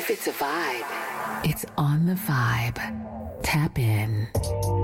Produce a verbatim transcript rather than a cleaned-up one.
If it's a vibe, it's on the vibe. Tap in.